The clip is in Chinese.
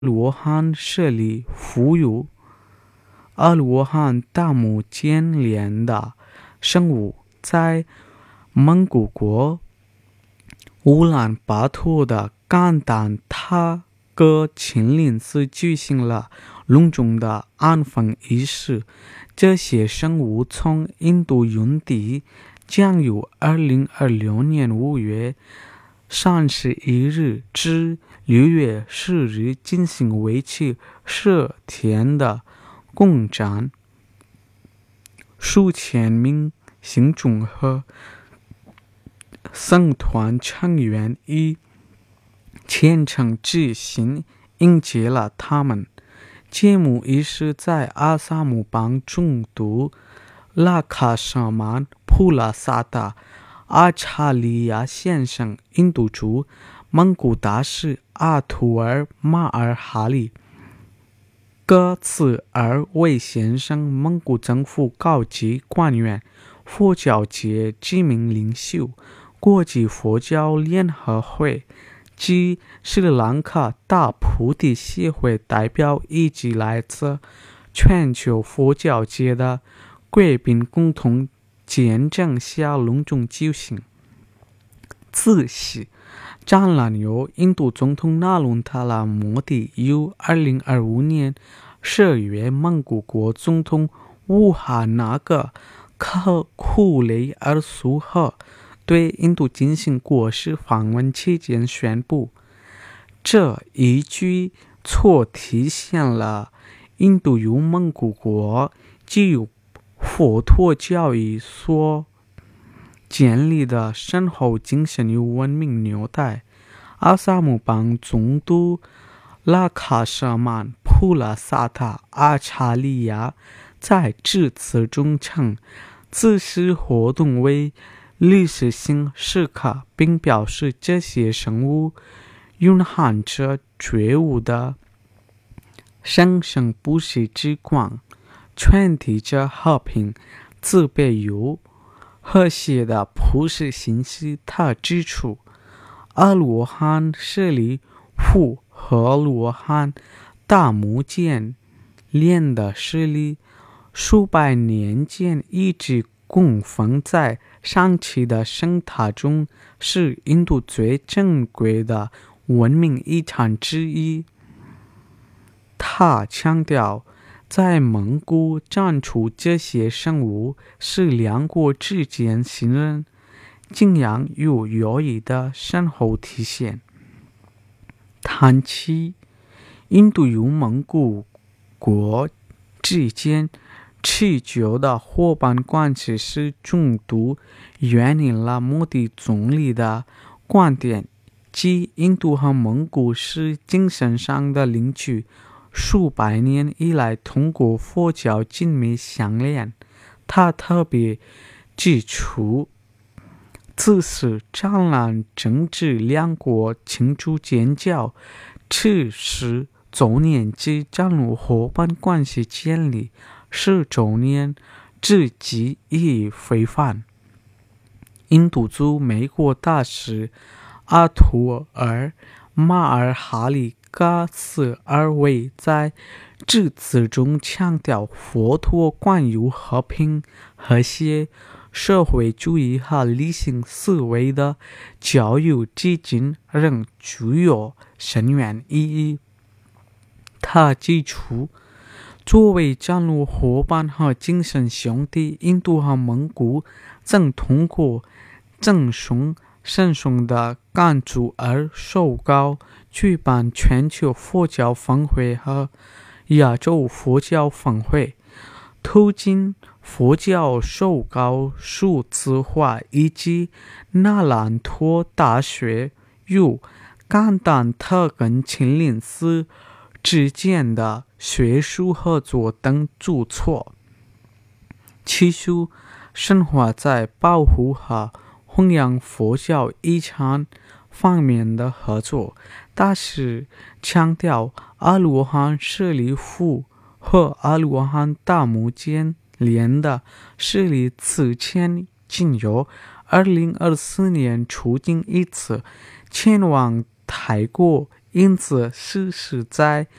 罗汉舍利富有阿罗汉大目犍连的生物，在蒙古国乌兰巴托的甘丹塔格秦岭寺举行了隆重的安放仪式。这些生物从印度云地将于2026年5月31日至6月10日进行为期10天的共展，数千名信众和僧团成员以虔诚之心迎接了他们。节目仪式在阿萨姆邦中都拉卡什曼普拉萨达阿查利亚先生、印度驻蒙古大使阿图尔马尔哈里、格茨尔维先生、蒙古政府高级官员、佛教界知名领袖、国际佛教联合会及斯里兰卡大菩提协会代表以及来自全球佛教界的贵宾共同见证下隆重举行。此时展览由印度总统纳伦塔拉摩迪于2025年12月蒙古国总统乌哈那格克库雷尔苏赫对印度进行国事访问期间宣布。这一举措体现了印度与蒙古国基于佛陀教义所建立的深厚精神与文明纽带。阿萨姆邦总督拉卡什曼普拉萨达阿查利亚在致辞中称，此次活动为历史性时刻，并表示这些生物蕴含着觉悟的生生不息之光，传递着和平、慈悲与和谐的普世信息。他指出，阿罗汉舍利弗和阿罗汉大目犍连的舍利数百年间一直供奉在上期的圣塔中，是印度最珍贵的文明遗产之一。他强调，在蒙古展出这些生物是两国之间信任、敬仰与友谊的深厚体现。谈起印度与蒙古国之间持久的伙伴关系是中都援引了莫迪总理的观点，即印度和蒙古是精神上的邻居，数百年以来通过佛教紧密相连。他特别指出，此次展览正值两国庆祝建交70周年及展露伙伴关系建立10周年之际意义非凡。印度驻美国大使阿图尔马尔哈里格斯尔维在致辞中强调，佛陀关于和平、和谐、社会主义和理性思维的教育至今仍具有深远意义。他指出，作为战略伙伴和精神兄弟，印度和蒙古正通过赠送慎重的感触而受膏举办全球佛教峰会和亚洲佛教峰会，推进佛教受膏数字化，以及那兰托大学与甘丹特根秦岭寺之间的学术合作等举措，持续深化在保护和弘扬佛教遗产方面的合作。大使强调，阿罗汉舍利弗和阿罗汉大目犍连的舍利此前仅有2024年出境一次，前往泰国因此，诗是在